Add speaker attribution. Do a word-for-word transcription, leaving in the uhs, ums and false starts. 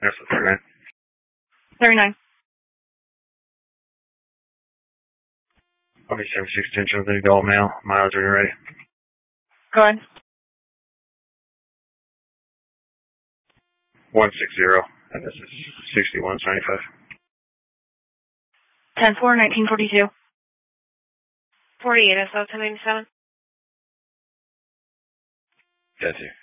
Speaker 1: That's the thirty-nine.
Speaker 2: thirty-nine.
Speaker 1: Okay, seven six ten, the adult male. Miles, are you ready?
Speaker 2: Go ahead.
Speaker 1: one six zero, and this is sixty-one seventy-five.
Speaker 2: ten four, nineteen forty-two.
Speaker 3: forty-eight, I saw ten ninety-seven.
Speaker 1: That's it.